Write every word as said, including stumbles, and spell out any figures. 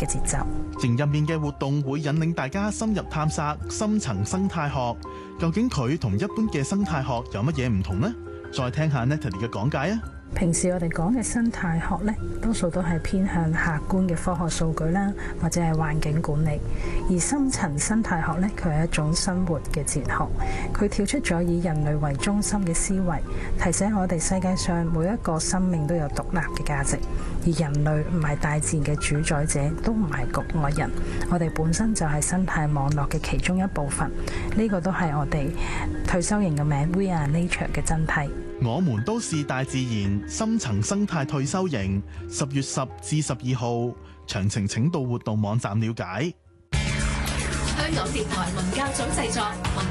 嘅節奏。 營入面嘅活動會引領大家深入探索深層生態學，究竟佢同一般嘅生態學有乜嘢唔同呢？再聽下 Natalie 嘅講解啊！ 平時我哋講嘅生態學呢，多數都係偏向客觀嘅科學數據啦，或者係環境管理。而深層生態學呢，佢係一種生活嘅哲學，佢跳出咗以人類為中心嘅思維，提醒我哋世界上每一個生命都有獨立嘅價值，而人類唔係大自然嘅主宰者，都唔係局外人，我哋本身就係生態網絡嘅其中一部分。呢個都係我哋退休營嘅名 We Are Nature 嘅真諦。 我們都是大自然深層生態退休營，十月十至十二號，詳情請到活動網站了解。 香港電台文教組製作。